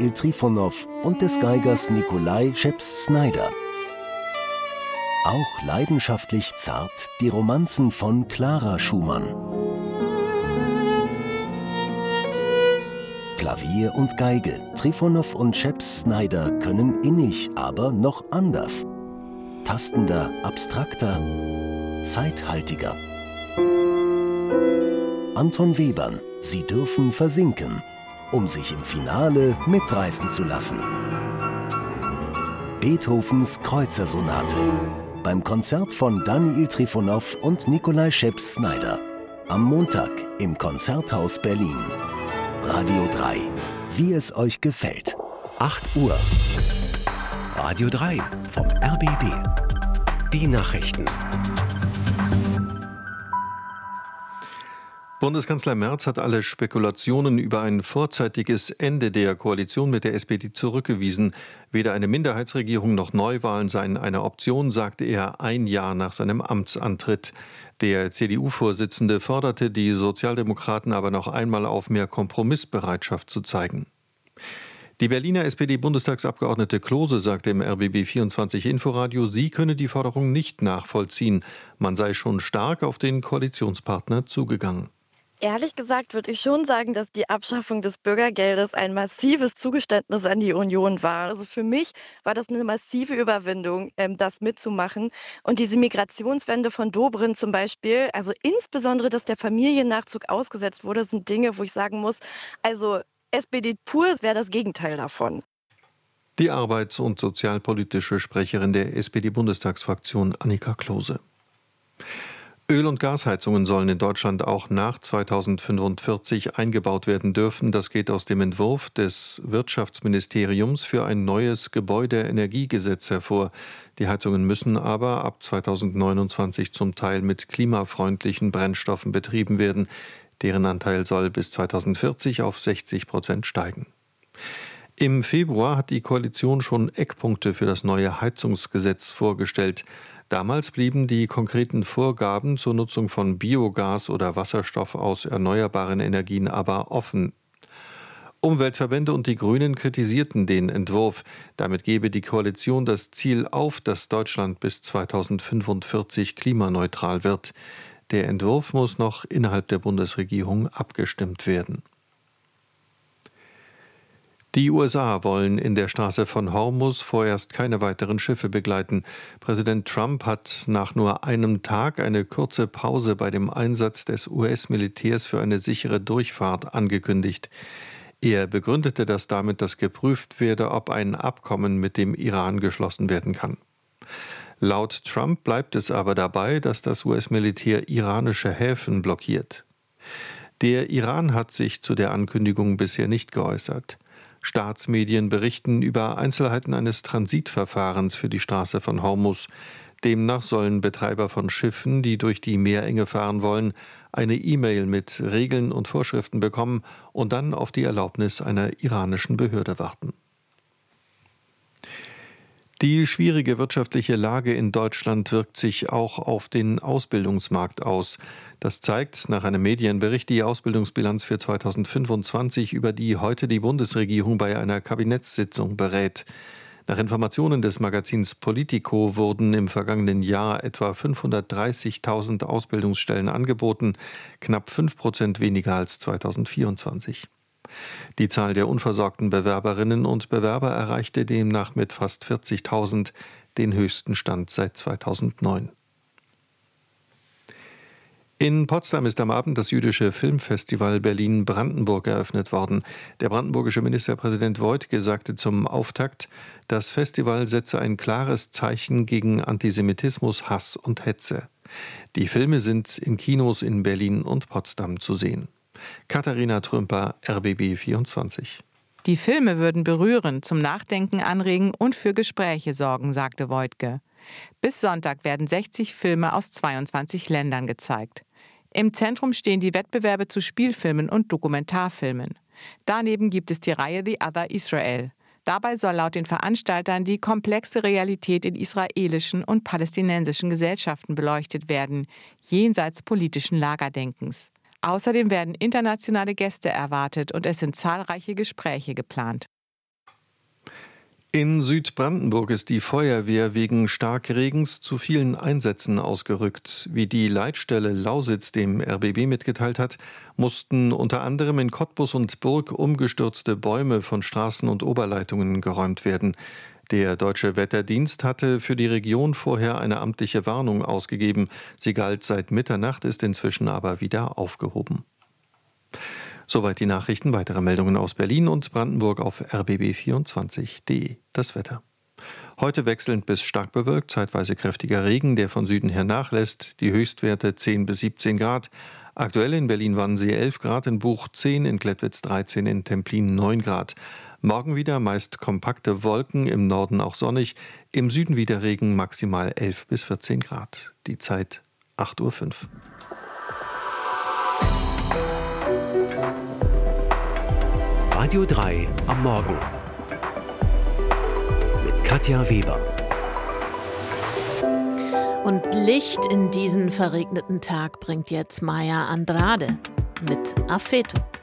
Daniil Trifonow und des Geigers Nikolai Scheps-Snyder. Auch leidenschaftlich zart die Romanzen von Clara Schumann. Klavier und Geige, Trifonow und Scheps-Snyder können innig, aber noch anders. Tastender, abstrakter, zeithaltiger. Anton Webern, Sie dürfen versinken, um sich im Finale mitreißen zu lassen. Beethovens Kreuzersonate beim Konzert von Daniil Trifonow und Nikolai Scheps-Snyder. Am Montag im Konzerthaus Berlin. Radio 3, wie es euch gefällt. 8 Uhr. Radio 3 vom RBB. Die Nachrichten. Bundeskanzler Merz hat alle Spekulationen über ein vorzeitiges Ende der Koalition mit der SPD zurückgewiesen. Weder eine Minderheitsregierung noch Neuwahlen seien eine Option, sagte er ein Jahr nach seinem Amtsantritt. Der CDU-Vorsitzende forderte die Sozialdemokraten aber noch einmal auf, mehr Kompromissbereitschaft zu zeigen. Die Berliner SPD-Bundestagsabgeordnete Klose sagte im RBB24 Inforadio, sie könne die Forderung nicht nachvollziehen. Man sei schon stark auf den Koalitionspartner zugegangen. Ehrlich gesagt würde ich schon sagen, dass die Abschaffung des Bürgergeldes ein massives Zugeständnis an die Union war. Also für mich war das eine massive Überwindung, das mitzumachen. Und diese Migrationswende von Dobrindt zum Beispiel, also insbesondere, dass der Familiennachzug ausgesetzt wurde, sind Dinge, wo ich sagen muss, also SPD pur wäre das Gegenteil davon. Die arbeits- und sozialpolitische Sprecherin der SPD-Bundestagsfraktion Annika Klose. Öl- und Gasheizungen sollen in Deutschland auch nach 2045 eingebaut werden dürfen. Das geht aus dem Entwurf des Wirtschaftsministeriums für ein neues Gebäudeenergiegesetz hervor. Die Heizungen müssen aber ab 2029 zum Teil mit klimafreundlichen Brennstoffen betrieben werden. Deren Anteil soll bis 2040 auf 60% steigen. Im Februar hat die Koalition schon Eckpunkte für das neue Heizungsgesetz vorgestellt. Damals blieben die konkreten Vorgaben zur Nutzung von Biogas oder Wasserstoff aus erneuerbaren Energien aber offen. Umweltverbände und die Grünen kritisierten den Entwurf. Damit gebe die Koalition das Ziel auf, dass Deutschland bis 2045 klimaneutral wird. Der Entwurf muss noch innerhalb der Bundesregierung abgestimmt werden. Die USA wollen in der Straße von Hormuz vorerst keine weiteren Schiffe begleiten. Präsident Trump hat nach nur einem Tag eine kurze Pause bei dem Einsatz des US-Militärs für eine sichere Durchfahrt angekündigt. Er begründete das damit, dass geprüft werde, ob ein Abkommen mit dem Iran geschlossen werden kann. Laut Trump bleibt es aber dabei, dass das US-Militär iranische Häfen blockiert. Der Iran hat sich zu der Ankündigung bisher nicht geäußert. Staatsmedien berichten über Einzelheiten eines Transitverfahrens für die Straße von Hormuz. Demnach sollen Betreiber von Schiffen, die durch die Meerenge fahren wollen, eine E-Mail mit Regeln und Vorschriften bekommen und dann auf die Erlaubnis einer iranischen Behörde warten. Die schwierige wirtschaftliche Lage in Deutschland wirkt sich auch auf den Ausbildungsmarkt aus. Das zeigt nach einem Medienbericht die Ausbildungsbilanz für 2025, über die heute die Bundesregierung bei einer Kabinettssitzung berät. Nach Informationen des Magazins Politico wurden im vergangenen Jahr etwa 530.000 Ausbildungsstellen angeboten, knapp 5% weniger als 2024. Die Zahl der unversorgten Bewerberinnen und Bewerber erreichte demnach mit fast 40.000 den höchsten Stand seit 2009. In Potsdam ist am Abend das jüdische Filmfestival Berlin-Brandenburg eröffnet worden. Der brandenburgische Ministerpräsident Woidke sagte zum Auftakt, das Festival setze ein klares Zeichen gegen Antisemitismus, Hass und Hetze. Die Filme sind in Kinos in Berlin und Potsdam zu sehen. Katharina Trümper, RBB 24. Die Filme würden berühren, zum Nachdenken anregen und für Gespräche sorgen, sagte Woidke. Bis Sonntag werden 60 Filme aus 22 Ländern gezeigt. Im Zentrum stehen die Wettbewerbe zu Spielfilmen und Dokumentarfilmen. Daneben gibt es die Reihe The Other Israel. Dabei soll laut den Veranstaltern die komplexe Realität in israelischen und palästinensischen Gesellschaften beleuchtet werden, jenseits politischen Lagerdenkens. Außerdem werden internationale Gäste erwartet und es sind zahlreiche Gespräche geplant. In Südbrandenburg ist die Feuerwehr wegen Starkregens zu vielen Einsätzen ausgerückt. Wie die Leitstelle Lausitz dem RBB mitgeteilt hat, mussten unter anderem in Cottbus und Burg umgestürzte Bäume von Straßen und Oberleitungen geräumt werden. Der Deutsche Wetterdienst hatte für die Region vorher eine amtliche Warnung ausgegeben. Sie galt seit Mitternacht, ist inzwischen aber wieder aufgehoben. Soweit die Nachrichten. Weitere Meldungen aus Berlin und Brandenburg auf rbb24.de. Das Wetter. Heute wechselnd bis stark bewölkt, zeitweise kräftiger Regen, der von Süden her nachlässt. Die Höchstwerte 10 bis 17 Grad. Aktuell in Berlin-Wannsee 11 Grad, in Buch 10, in Klettwitz 13, in Templin 9 Grad. Morgen wieder meist kompakte Wolken, im Norden auch sonnig, im Süden wieder Regen, maximal 11 bis 14 Grad. Die Zeit 8:05 Uhr. Radio 3 am Morgen mit Katja Weber. Und Licht in diesen verregneten Tag bringt jetzt Maya Andrade mit Affeto.